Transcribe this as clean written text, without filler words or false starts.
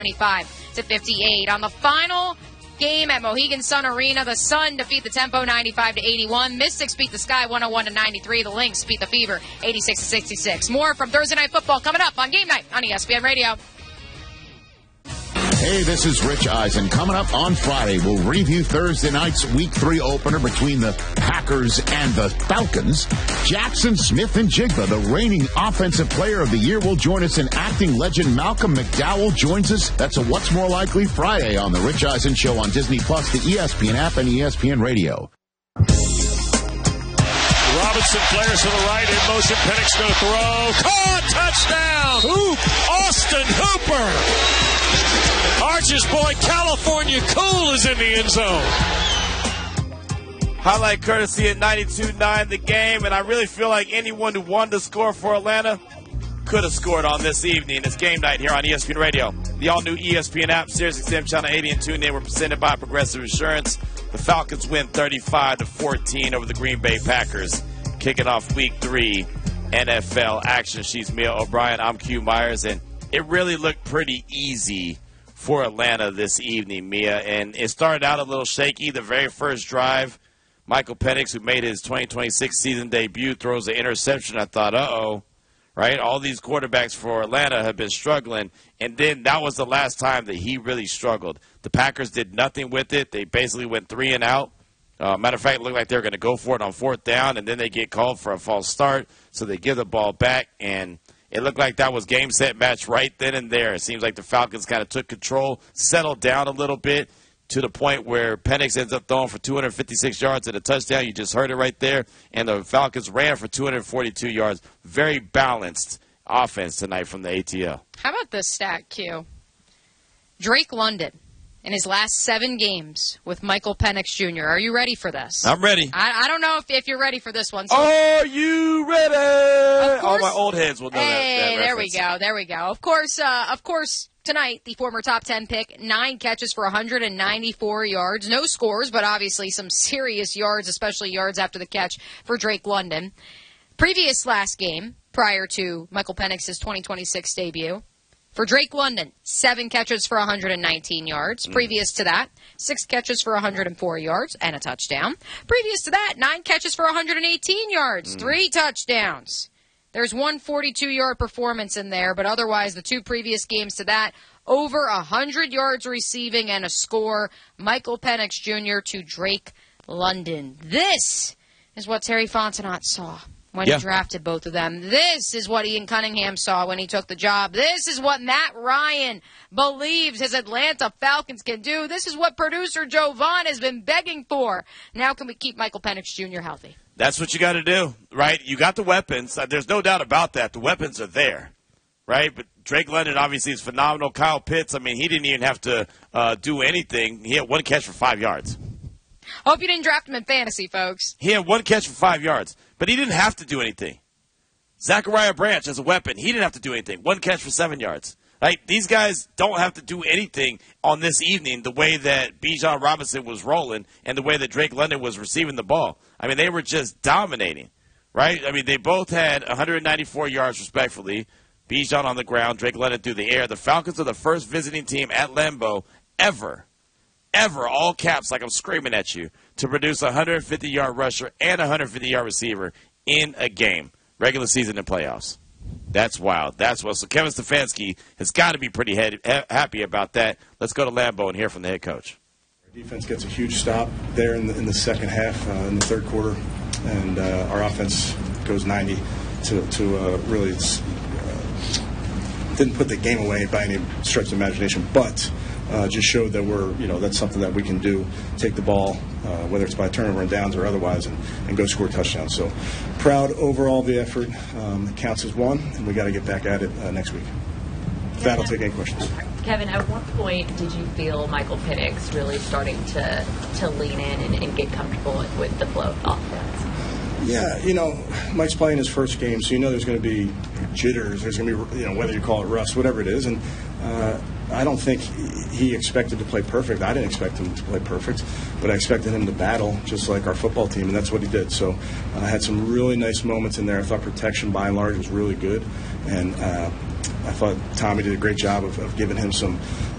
75-58. On the final game at Mohegan Sun Arena, the Sun defeat the Tempo 95-81. Mystics beat the Sky 101-93. The Lynx beat the Fever 86-66. More from Thursday Night Football coming up on Game Night on ESPN Radio. Hey, this is Rich Eisen. Coming up on Friday, we'll review Thursday night's Week 3 opener between the Packers and the Falcons. Jackson Smith-Njigba, the reigning Offensive Player of the Year, will join us, and acting legend Malcolm McDowell joins us. That's a What's More Likely Friday on The Rich Eisen Show on Disney+, the ESPN app, and ESPN Radio. Robinson flares to the right, in motion, Penix going to throw. Caught, touchdown! Austin Hooper! Arch's boy, California Cool, is in the end zone. Highlight courtesy at 92.9 The Game, and I really feel like anyone who wanted to score for Atlanta could have scored on this evening. It's Game Night here on ESPN Radio. The all-new ESPN app, SiriusXM Channel 80 and TuneIn were presented by Progressive Insurance. The Falcons win 35-14 over the Green Bay Packers, kicking off Week 3 NFL action. She's Mia O'Brien. I'm Q Myers, and it really looked pretty easy for Atlanta this evening, Mia. And it started out a little shaky. The very first drive, Michael Penix, who made his 2026 season debut, throws an interception. I thought, uh-oh, right? All these quarterbacks for Atlanta have been struggling. And then that was the last time that he really struggled. The Packers did nothing with it. They basically went 3 and out. Matter of fact, it looked like they were going to go for it on 4th down, and then they get called for a false start. So they give the ball back, and it looked like that was game, set, match right then and there. It seems like the Falcons kind of took control, settled down a little bit to the point where Penix ends up throwing for 256 yards and a touchdown. You just heard it right there. And the Falcons ran for 242 yards. Very balanced offense tonight from the ATL. How about this stat, Q? Drake London, in his last 7 games with Michael Penix Jr. Are you ready for this? I'm ready. I don't know if you're ready for this one. So Are you ready? Of course, all my old heads will know that there we go. There we go. Of course, tonight, the former top 10 pick, 9 catches for 194 yards. No scores, but obviously some serious yards, especially yards after the catch for Drake London. Previous last game, prior to Michael Penix's 2026 debut, for Drake London, 7 catches for 119 yards. Previous to that, 6 catches for 104 yards and a touchdown. Previous to that, 9 catches for 118 yards, 3 touchdowns. There's one 42-yard performance in there, but otherwise the 2 previous games to that, over 100 yards receiving and a score. Michael Penix Jr. to Drake London. This is what Terry Fontenot saw when he drafted both of them. This is what Ian Cunningham saw when he took the job. This is what Matt Ryan believes his Atlanta Falcons can do. This is what producer Joe Vaughn has been begging for. Now can we keep Michael Penix Jr. healthy? That's what you got to do, right? You got the weapons. There's no doubt about that. The weapons are there, right? But Drake London obviously is phenomenal. Kyle Pitts, I mean, he didn't even have to do anything. He had 1 catch for 5 yards. Hope you didn't draft him in fantasy, folks. He had 1 catch for 5 yards, but he didn't have to do anything. Zachariah Branch as a weapon, he didn't have to do anything. 1 catch for 7 yards. Right? These guys don't have to do anything on this evening the way that Bijan Robinson was rolling and the way that Drake London was receiving the ball. I mean, they were just dominating, right? I mean, they both had 194 yards respectively. Bijan on the ground, Drake London through the air. The Falcons are the first visiting team at Lambeau ever, all caps like I'm screaming at you, to produce a 150-yard rusher and a 150-yard receiver in a game, regular season and playoffs. That's wild. That's what. So Kevin Stefanski has got to be pretty happy about that. Let's go to Lambeau and hear from the head coach. Our defense gets a huge stop there in the second half, in the third quarter, and our offense goes 90 to really didn't put the game away by any stretch of imagination, but just showed that that's something that we can do. Take the ball, whether it's by turnover and downs or otherwise, and go score touchdowns. So proud overall of the effort. It counts as one, and we got to get back at it next week. That'll take any questions. Kevin, at what point did you feel Michael Penix really starting to lean in and get comfortable with the flow of offense? Yeah, Mike's playing his first game, so there's going to be jitters. There's going to be, whether you call it rust, whatever it is. And I don't think he expected to play perfect. I didn't expect him to play perfect, but I expected him to battle just like our football team, and that's what he did. So I had some really nice moments in there. I thought protection, by and large, was really good. And I thought Tommy did a great job of giving him some